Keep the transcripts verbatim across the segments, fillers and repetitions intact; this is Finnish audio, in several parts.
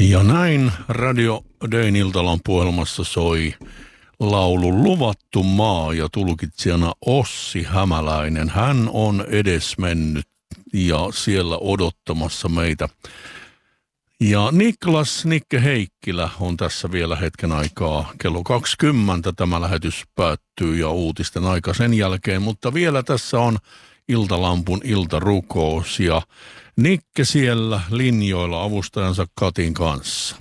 Ja näin Radio Dayn iltalampuohjelmassa soi laulu Luvattu maa ja tulkitsijana Ossi Hämäläinen. Hän on edesmennyt ja siellä odottamassa meitä. Ja Niklas Nikke Heikkilä on tässä vielä hetken aikaa. Kello kaksikymmentä tämä lähetys päättyy ja uutisten aika sen jälkeen, mutta vielä tässä on Iltalampun iltarukous ja Nikke siellä linjoilla avustajansa Katin kanssa.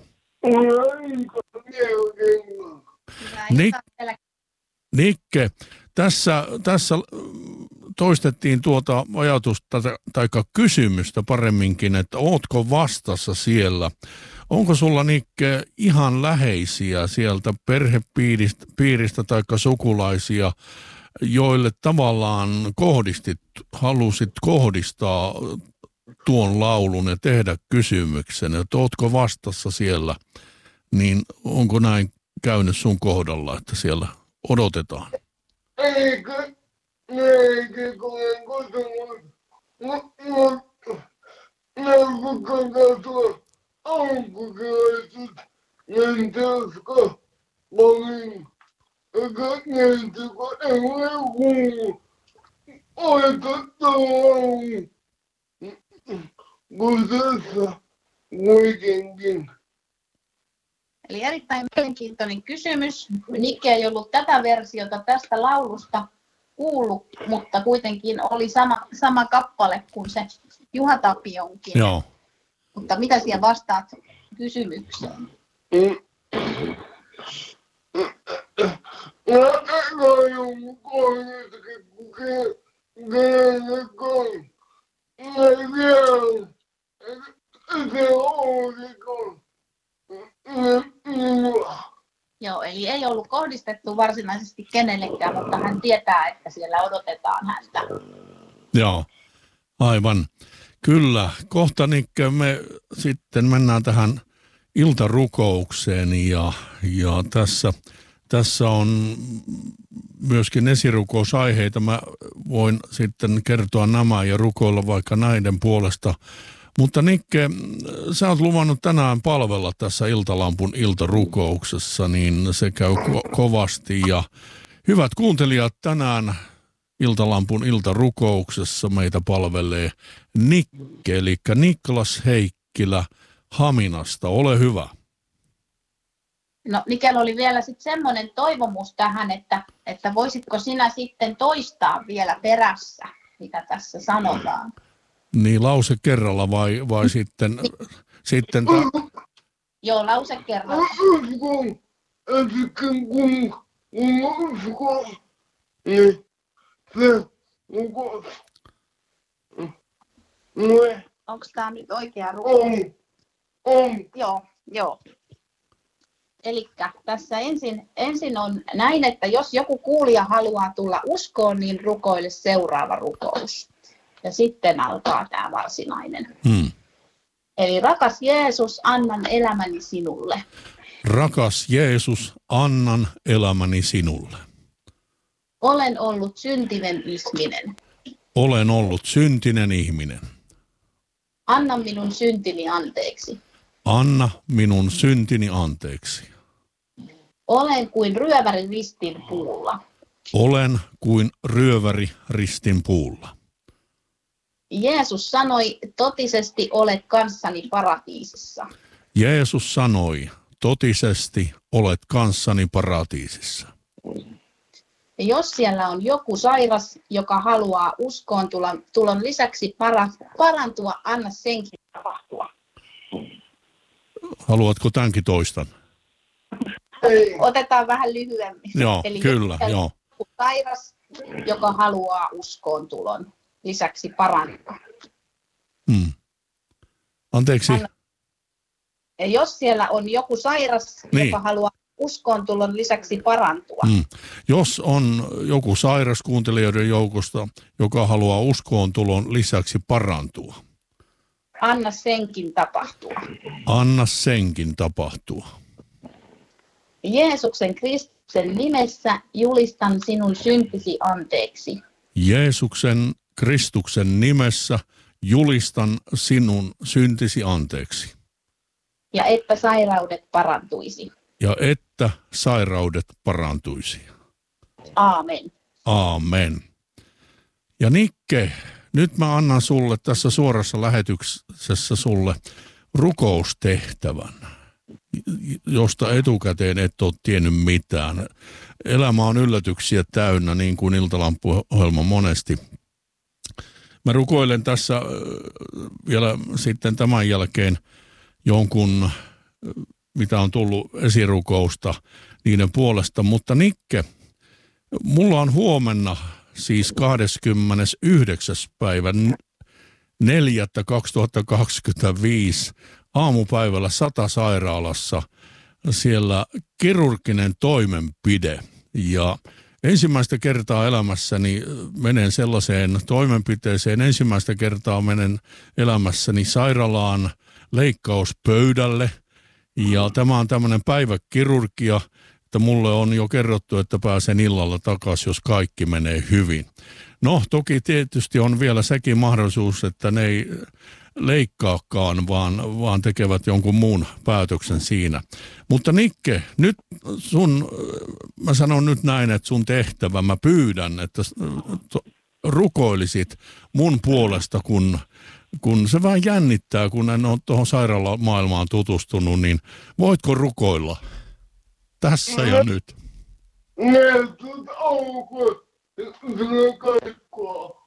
Nik- Nikke, tässä, tässä toistettiin tuota ajatusta tai kysymystä paremminkin, että ootko vastassa siellä? Onko sulla, Nikke, ihan läheisiä sieltä perhepiiristä piiristä tai sukulaisia, joille tavallaan kohdistit, halusit kohdistaa tuon laulun ja tehdä kysymyksen, että ootko vastassa siellä, niin onko näin käynyt sun kohdalla, että siellä odotetaan? Eikö, eikö kun kotona, mutta neuvokkaat alkukäiset, lentäisikö valin, eikä lentäisikö ei ole kuulu, oitetaan, kun tässä kuitenkin. Eli erittäin mielenkiintoinen kysymys. Nikke ei ollut tätä versiota tästä laulusta kuullut, mutta kuitenkin oli sama, sama kappale kuin se Juha Tapionkin. Joo. Mutta mitä siellä vastaat kysymykseen? Joo, eli ei ollut kohdistettu varsinaisesti kenellekään, mutta hän tietää, että siellä odotetaan häntä. Joo, aivan. Kyllä, kohta Nikke, me sitten mennään tähän iltarukoukseen ja, ja tässä, tässä on myöskin esirukous-aiheita. Mä voin sitten kertoa nämä ja rukoilla vaikka näiden puolesta. Mutta Nikke, sä oot luvannut tänään palvella tässä Iltalampun iltarukouksessa, niin se käy ko- kovasti. Ja hyvät kuuntelijat, tänään Iltalampun iltarukouksessa meitä palvelee Nikke, eli Niklas Heikkilä Haminasta. Ole hyvä. No Nikellä oli vielä sitten semmoinen toivomus tähän, että, että voisitko sinä sitten toistaa vielä perässä, mitä tässä sanotaan. Niin, lause kerralla vai, vai sitten... sitten ta- Joo, lause kerralla. Onko tämä nyt oikea rukous? Joo, joo. Elikkä tässä ensin, ensin on näin, että jos joku kuulija haluaa tulla uskoon, niin rukoile seuraava rukous. Ja sitten alkaa tämä varsinainen. Hmm. Eli rakas Jeesus, annan elämäni sinulle. Rakas Jeesus, annan elämäni sinulle. Olen ollut syntinen ihminen. Olen ollut syntinen ihminen. Anna minun syntini anteeksi. Anna minun syntini anteeksi. Olen kuin ryöväri ristin puulla. Olen kuin ryöväri ristin puulla. Jeesus sanoi, totisesti olet kanssani paratiisissa. Jeesus sanoi, totisesti olet kanssani paratiisissa. Ja jos siellä on joku sairas, joka haluaa uskoon tulon, tulon lisäksi para, parantua, anna senkin tapahtua. Haluatko tämänkin toistan? Otetaan vähän lyhyemmin. Joo, Eli kyllä, jos joo. on joku sairas, joka haluaa uskoon tulon lisäksi parantua. Hmm. Anteeksi. Anna. Ja jos siellä on joku sairas, niin. joka haluaa uskoon tulon lisäksi parantua. Hmm. Jos on joku sairas kuuntelijoiden joukosta, joka haluaa uskoon tulon lisäksi parantua. Anna senkin tapahtua. Anna senkin tapahtua. Jeesuksen Kristuksen nimessä julistan sinun syntisi anteeksi. Jeesuksen Kristuksen nimessä julistan sinun syntisi anteeksi. ja että sairaudet parantuisi. Ja että sairaudet parantuisi. Aamen. Aamen. Ja Nikke, nyt mä annan sulle tässä suorassa lähetyksessä sulle rukoustehtävän, josta etukäteen et ole tiennyt mitään. Elämä on yllätyksiä täynnä, niin kuin Iltalampu-ohjelma monesti. Mä rukoilen tässä vielä sitten tämän jälkeen jonkun, mitä on tullut esirukousta niiden puolesta. Mutta Nikke, mulla on huomenna siis kahdeskymmenesyhdeksäs päivä neljättä kaksituhattakaksikymmentäviisi aamupäivällä Sata sairaalassa siellä kirurginen toimenpide. Ja ensimmäistä kertaa elämässäni menen sellaiseen toimenpiteeseen, ensimmäistä kertaa menen elämässäni sairaalaan leikkauspöydälle. Ja tämä on tämmöinen päiväkirurgia, että mulle on jo kerrottu, että pääsen illalla takaisin, jos kaikki menee hyvin. No, toki tietysti on vielä sekin mahdollisuus, että ne ei leikkaakaan, vaan, vaan tekevät jonkun muun päätöksen siinä. Mutta Nikke, nyt sun, mä sanon nyt näin, että sun tehtävä, mä pyydän, että rukoilisit mun puolesta, kun, kun se vähän jännittää, kun en ole tuohon sairaalamaailmaan tutustunut, niin voitko rukoilla tässä ja nyt? Jeesus auko, sinä kaikkoa.